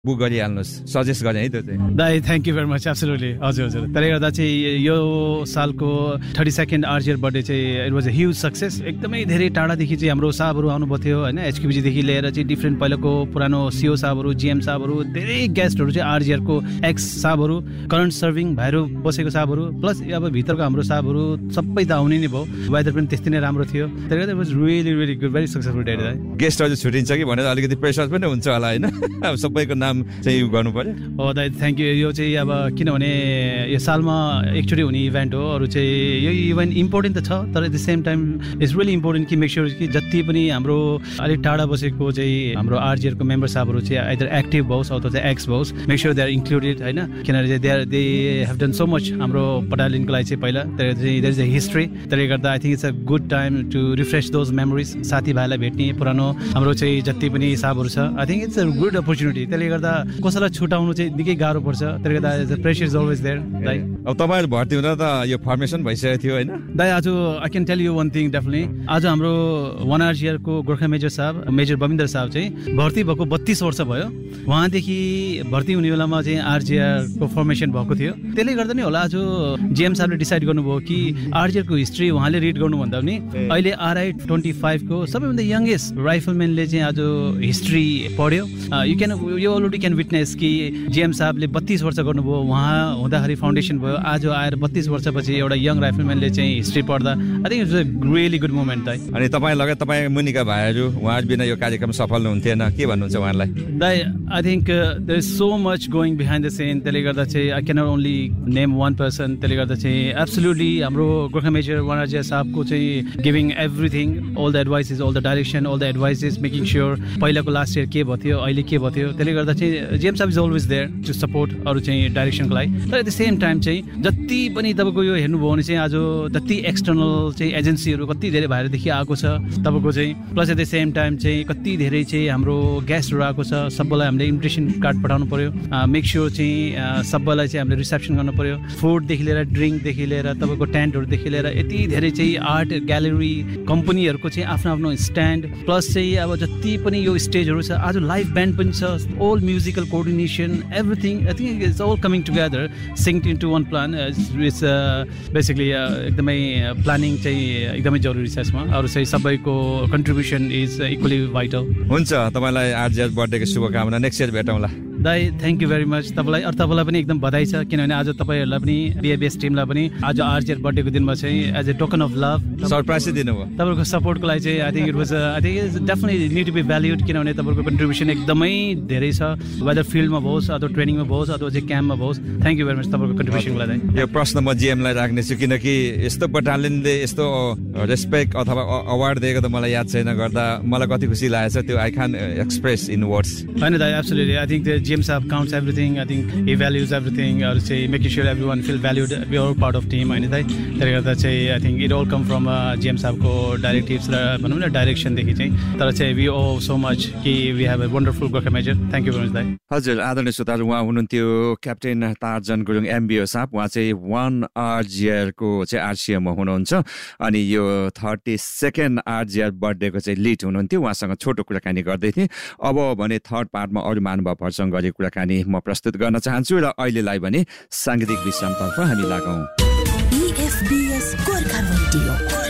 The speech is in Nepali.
बुक गरिहाल्नुहोस्, सजेस्ट गरेँ है त्यो चाहिँ। दाइ thank you very much, absolutely. हजुर हजुर, त्यसले गर्दा चाहिँ यो सालको 32nd RGR बर्थडे चाहिँ it was a huge success. एकदमै धेरै टाढादेखि चाहिँ हाम्रो साहबहरू आउनुभएको थियो होइन, HQBGदेखि लिएर चाहिँ डिफ्रेन्ट पहिलाको पुरानो CO साहबहरू, GM साहबहरू, धेरै गेस्टहरू चाहिँ RGRको एक्स साहबहरू, करन्ट सर्भिङ भाइहरू बसेको साहबहरू, प्लस अब भित्रको हाम्रो साहबहरू सबै त आउने नै भयो। वेदर पनि त्यस्तै नै राम्रो थियो। त्यसले गर्दा it was really really good, very successful day. गेस्टहरू छुटिन्छ कि भनेर अलिकति प्रेसर पनि हुन्छ होला होइन, अब सबैको नाम चाहिँ गर्नु पर्यो। हो दाइ थ्याङ्क यू। यो चाहिँ अब किनभने यो सालमा एकचोटि हुने इभेन्ट हो, अरू चाहिँ यो इभेन्ट इम्पोर्टेन्ट त छ, तर at the same time it's really important कि मेक स्योर कि जति पनि हाम्रो अलिक टाढा बसेको चाहिँ हाम्रो RGRको मेम्बर साहबहरू चाहिँ आइदर एक्टिभ होस् अथवा चाहिँ एक्स होस्, make sure they are included होइन, किनभने they have done so much हाम्रो बटालियनको लागि चाहिँ पहिला। There is a history. त्यसले गर्दा I think it's a good time to refresh those memories, साथीभाइलाई भेट्ने पुरानो हाम्रो चाहिँ जति पनि साहबहरू छ। I think it's a good opportunity. त्यसले गर्दा कसैलाई छुटाउनु चाहिँ निकै गाह्रो पर्छ। त्यसले गर्दा प्रेसर इज अलवेज देयर। दाइ अब तपाईँहरू भर्ती हुँदा त यो फर्मेसन भइसकेको थियो होइन? दाइ आज I can tell you one thing definitely, आज हाम्रो 1 RGRको गोर्खा मेजर साहब, मेजर बमिन्दर साहब चाहिँ भर्ती भएको 32 वर्ष भयो। उहाँदेखि भर्ती हुने बेलामा चाहिँ RGRको फर्मेसन भएको थियो। त्यसले गर्दा नि होला आज GM साहबले डिसाइड गर्नुभयो कि RGRको हिस्ट्री उहाँले रिड गर्नुभन्दा पनि अहिले RI-25 को सबैभन्दा यङ्गेस्ट राइफलम्यानले चाहिँ आज हिस्ट्री पढ्यो। यु अलरेडी क्यान विटनेस कि GM साहबले 32 वर्ष गर्नुभयो, उहाँ हुँदाखेरि फाउन्डेसन भयो, आज आएर 32 वर्षपछि एउटा यङ राइफलम्यानले चाहिँ हिस्ट्री पढ्दा I think it's a really good moment. दाइ अनि तपाईँ लगायत तपाईँ मुनिका भाइहरू उहाँहरू बिना यो कार्यक्रम सफल हुन्थेन, के भन्नुहुन्छ उहाँलाई? दाइ I think there is so much going behind the scene. त्यसले गर्दा चाहिँ I can not only name one person. त्यसले गर्दा चाहिँ एब्सोल्युटली हाम्रो गोर्खा मेजर 1 RGR साहबको चाहिँ giving everything, all the advices, all the direction, all the advices, making sure पहिलाको लास्ट इयर के भयो थियो, अहिले के भयो थियो। त्यसले गर्दा चाहिँ GM साहब is always there to support अरू चाहिँ डाइरेक्सनको लागि। तर एट द सेम टाइम चाहिँ जति पनि तपाईँको यो हेर्नुभयो भने चाहिँ आज जति एक्सटर्नल चाहिँ एजेन्सीहरू कति धेरै बाहिरदेखि आएको छ तपाईँको चाहिँ, plus at the same time चाहिँ कति धेरै चाहिँ हाम्रो गेस्टहरू आएको छ। सबैलाई हामीले इन्भिटेसन कार्ड पठाउनु पर्यो, मेक स्योर चाहिँ सबैलाई चाहिँ हामीले रिसेप्सन गर्नु पर्यो, फुडदेखि लिएर ड्रिङ्कदेखि लिएर तपाईँको टेन्टहरूदेखि लिएर यति धेरै चाहिँ आर्ट ग्यालेरी कम्पनीहरूको चाहिँ आफ्नो आफ्नो स्ट्यान्ड, प्लस चाहिँ अब जति पनि यो स्टेजहरू छ, आज लाइभ ब्यान्ड पनि छ, all musical coordination, everything. I think it's all coming together, synced into one plan. It's basically एकदमै प्लानिङ चाहिँ एकदमै जरुरी छ यसमा। अरू चाहिँ सबैको कन्ट्रिब्युसन इज इक्वली भाइटल। हुन्छ, तपाईँलाई RGR बर्थडेको शुभकामना। Next year भेटौँला। दाइ थ्याङ्क यू भेरी मच। तपाईँलाई पनि एकदम बधाई छ, किनभने आज तपाईँहरूलाई पनि BIBS टिमलाई पनि आज RGR बर्थडेको दिनमा चाहिँ as A token of love surprise दिनुभयो। तपाईँको सपोर्टको लागि चाहिँ I think it was I think it's definitely need to be valued, किनभने तपाईँको कन्ट्रिब्युसन एकदमै धेरै छ, वेदर फिल्डमा होस् अथवा ट्रेनिङमा होस् अथवा चाहिँ क्याम्पमा होस्। थ्याङ्क यू भेरी मच तपाईँको कन्ट्रिब्युसनको लागि। यो प्रश्न म GMलाई राख्नेछु, किनकि यस्तो बटालियनले यस्तो रेस्पेक्ट अथवा अवार्ड दिएको त मलाई याद छैन गर्दा मलाई कति खुसी लागेको छ, त्यो I can express in words. होइन दाइ एब्सोल्युटली आई थिङ्क GM साहब counts everything. I think he values everything, or say making sure everyone feel valued. We are part of team. होइन दाइ त्यसले गर्दा चाहिँ I think it all come from GM साहबको डाइरेक्टिभ्स र भनौँ न डाइरेक्सनदेखि चाहिँ। तर चाहिँ वी ओ सो मच कि we have a wonderful Gorkha major. Thank you very much दाइ। हजुर, आदरणीय श्रोताहरू, उहाँ हुनुहुन्थ्यो क्याप्टेन तारजन गुरुङ MBO साहब। उहाँ चाहिँ 1 RGR को चाहिँ RCM हुनुहुन्छ अनि यो 32nd RGR बर्थडेको चाहिँ लिड हुनुहुन्थ्यो। उहाँसँग छोटो कुराकानी गर्दै थिएँ। अब भने थर्ड पार्टमा अरू महानुभावहरूसँग गरेको कुराकानी म प्रस्तुत गर्न चाहन्छु र अहिलेलाई भने साङ्गीतिक विश्रामतर्फ हामी लागौँ।